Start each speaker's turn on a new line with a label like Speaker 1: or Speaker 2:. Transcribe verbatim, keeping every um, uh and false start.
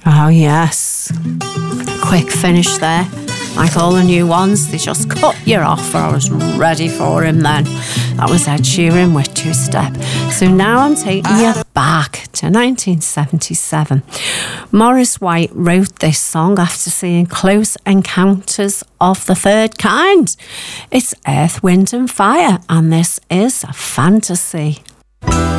Speaker 1: Oh, yes. Quick finish there. Like all the new ones, they just cut you off. I was ready for him then. That was Ed Sheeran with Two Step. So now I'm taking you back to nineteen seventy-seven. Maurice White wrote this song after seeing Close Encounters of the Third Kind. It's Earth, Wind and Fire, and this is Fantasy.